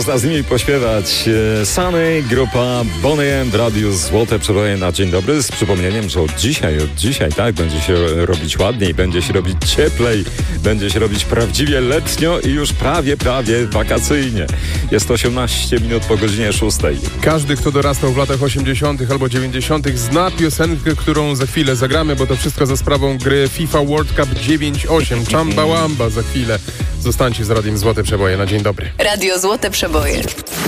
można z nimi pośpiewać. Sunny, grupa Boney M w radiu Złote Przeboje na dzień dobry. Z przypomnieniem, że od dzisiaj, tak, będzie się robić ładniej, będzie się robić cieplej, będzie się robić prawdziwie letnio i już prawie wakacyjnie. Jest 18 minut po godzinie 6. Każdy, kto dorastał w latach 80. albo 90. zna piosenkę, którą za chwilę zagramy, bo to wszystko za sprawą gry FIFA World Cup 9-8. Chamba Wamba za chwilę. Zostańcie z Radiem Złote Przeboje na dzień dobry. Radio Złote Przeboje.